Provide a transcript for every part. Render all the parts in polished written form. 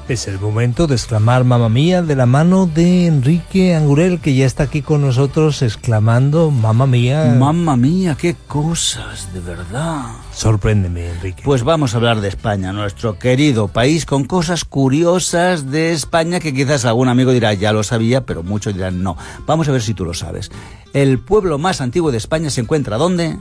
Es el momento de exclamar Mamma Mía de la mano de Enrique Angurel, que ya está aquí con nosotros exclamando Mamma Mía. Mamma Mía, qué cosas, de verdad. Sorpréndeme, Enrique. Pues vamos a hablar de España, nuestro querido país, con cosas curiosas de España que quizás algún amigo dirá, ya lo sabía, pero muchos dirán no. Vamos a ver si tú lo sabes. El pueblo más antiguo de España se encuentra ¿dónde?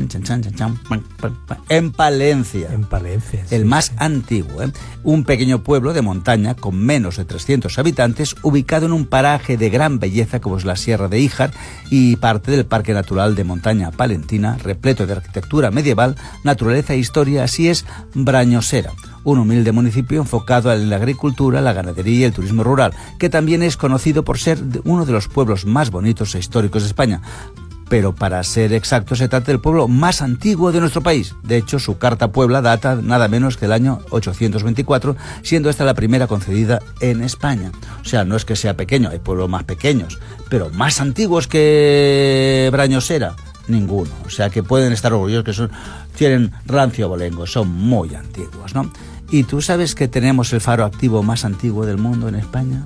En Palencia. En Palencia. El más antiguo, ¿eh? Un pequeño pueblo de montaña con menos de 300 habitantes, ubicado en un paraje de gran belleza como es la Sierra de Híjar y parte del Parque Natural de Montaña Palentina, repleto de arquitectura medieval, naturaleza e historia. Así es Brañosera, un humilde municipio enfocado en la agricultura, la ganadería y el turismo rural, que también es conocido por ser uno de los pueblos más bonitos e históricos de España. Pero para ser exacto, se trata del pueblo más antiguo de nuestro país. De hecho, su Carta Puebla data nada menos que del año 824, siendo esta la primera concedida en España. O sea, no es que sea pequeño, hay pueblos más pequeños, pero más antiguos que Brañosera, ninguno. O sea, que pueden estar orgullosos que tienen rancio abolengo, son muy antiguos, ¿no? ¿Y tú sabes que tenemos el faro activo más antiguo del mundo en España?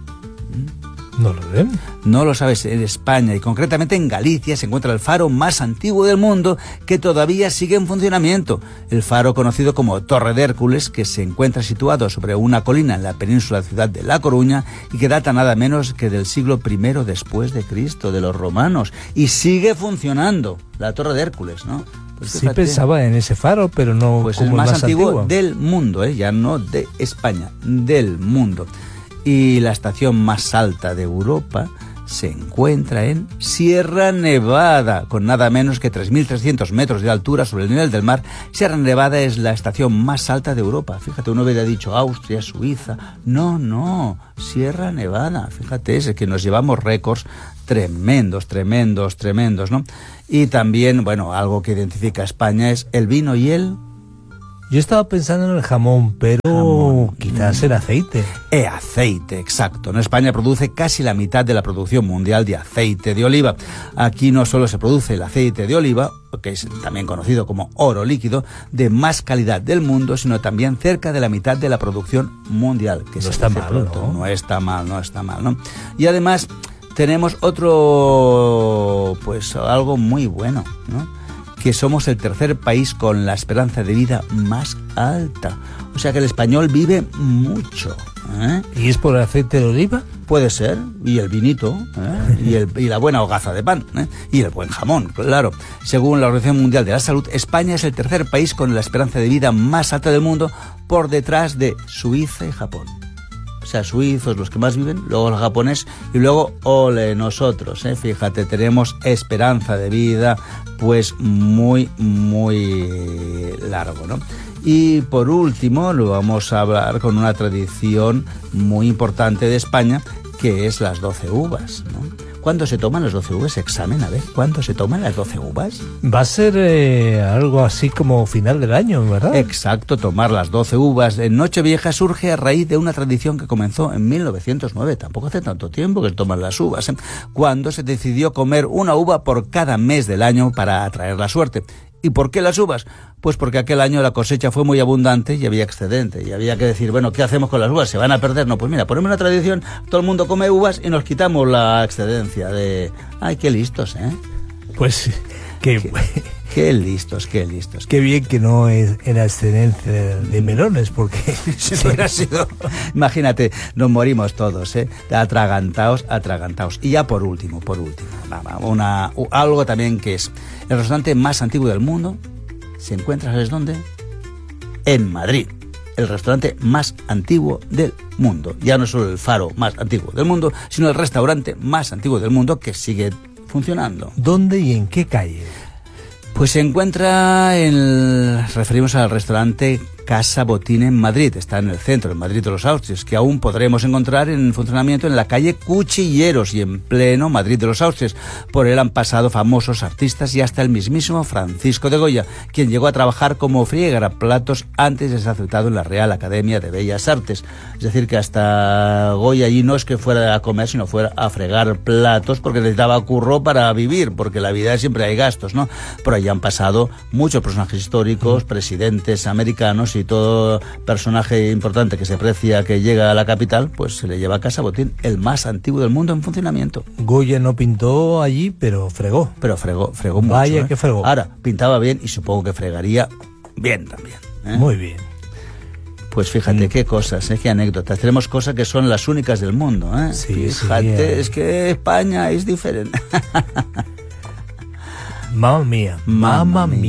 ¿No lo ven? No lo sabes. En España y concretamente en Galicia se encuentra el faro más antiguo del mundo que todavía sigue en funcionamiento. El faro conocido como Torre de Hércules, que se encuentra situado sobre una colina en la península ciudad de La Coruña y que data nada menos que del siglo I después de Cristo, de los romanos, y sigue funcionando. La Torre de Hércules, ¿no? Pues sí, pensaba en ese faro, pero no pues como el más antiguo del mundo, ya no de España, del mundo. Y la estación más alta de Europa se encuentra en Sierra Nevada, con nada menos que 3.300 metros de altura sobre el nivel del mar. Sierra Nevada es la estación más alta de Europa. Fíjate, uno hubiera dicho Austria, Suiza. No, Sierra Nevada. Fíjate, es que nos llevamos récords tremendos, ¿no? Y también, bueno, algo que identifica a España es el vino y el... Yo estaba pensando en el jamón, pero quizás el aceite. Aceite, exacto. En España produce casi la mitad de la producción mundial de aceite de oliva. Aquí no solo se produce el aceite de oliva, que es también conocido como oro líquido, de más calidad del mundo, sino también cerca de la mitad de la producción mundial. Que no está mal, ¿no? No está mal, ¿no? Y además tenemos otro, pues algo muy bueno, ¿no? Que somos el tercer país con la esperanza de vida más alta. O sea que el español vive mucho, ¿eh? ¿Y es por el aceite de oliva? Puede ser, y el vinito, ¿eh? y la buena hogaza de pan, ¿eh? Y el buen jamón, claro. Según la Organización Mundial de la Salud, España es el tercer país con la esperanza de vida más alta del mundo, por detrás de Suiza y Japón. O sea, suizos los que más viven, luego los japoneses y luego, nosotros, ¿eh? Fíjate, tenemos esperanza de vida pues muy largo, ¿no? Y por último, lo vamos a hablar con una tradición muy importante de España, que es las 12 uvas, ¿no? ¿Cuándo se toman las 12 uvas? Examen, a ver, ¿cuándo se toman las 12 uvas? Va a ser algo así como final del año, ¿verdad? Exacto, tomar las 12 uvas en Nochevieja surge a raíz de una tradición que comenzó en 1909, tampoco hace tanto tiempo que se toman las uvas, cuando se decidió comer una uva por cada mes del año para atraer la suerte. ¿Y por qué las uvas? Pues porque aquel año la cosecha fue muy abundante y había excedente. Y había que decir, bueno, ¿qué hacemos con las uvas? ¿Se van a perder? No, pues mira, ponemos una tradición, todo el mundo come uvas y nos quitamos la excedencia de... ¡Ay, qué listos, eh! Pues, qué listos. Qué bien que no era excedencia de melones, porque... Si hubiera sido... Imagínate, nos morimos todos, atragantaos. Y ya por último, algo también que es... El restaurante más antiguo del mundo se encuentra, ¿sabes dónde? En Madrid. El restaurante más antiguo del mundo. Ya no solo el faro más antiguo del mundo, sino el restaurante más antiguo del mundo que sigue funcionando. ¿Dónde y en qué calle? Pues se encuentra referimos al restaurante Casa Botín en Madrid. Está en el centro, en Madrid de los Austrias, que aún podremos encontrar en funcionamiento en la calle Cuchilleros y en pleno Madrid de los Austrias. Por él han pasado famosos artistas y hasta el mismísimo Francisco de Goya, quien llegó a trabajar como friegaraplatos antes de ser aceptado en la Real Academia de Bellas Artes. Es decir, que hasta Goya allí no es que fuera a comer, sino fuera a fregar platos, porque necesitaba curro para vivir, porque la vida siempre hay gastos, ¿no? Por ahí han pasado muchos personajes históricos, presidentes americanos y todo personaje importante que se aprecia que llega a la capital, pues se le lleva a casa botín, el más antiguo del mundo en funcionamiento. Goya no pintó allí, pero fregó. Pero fregó mucho. Vaya que fregó. Ahora, pintaba bien y supongo que fregaría bien también. Muy bien. Pues fíjate qué cosas, qué anécdotas. Tenemos cosas que son las únicas del mundo. Sí, fíjate, es que España es diferente. Mamma mía, mamma mía.